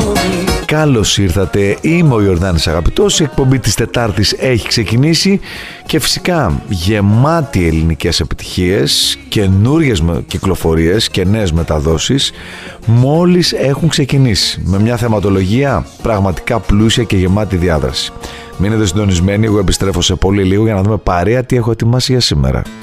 Καλώς ήρθατε, είμαι ο Ιορδάνης Αγαπητός, η εκπομπή της Τετάρτης έχει ξεκινήσει και φυσικά γεμάτη ελληνικές επιτυχίες, καινούριες κυκλοφορίες και νέες μεταδόσεις μόλις έχουν ξεκινήσει με μια θεματολογία πραγματικά πλούσια και γεμάτη διάδραση. Μείνετε συντονισμένοι, εγώ επιστρέφω σε πολύ λίγο για να δούμε παρέα τι έχω ετοιμάσει για σήμερα.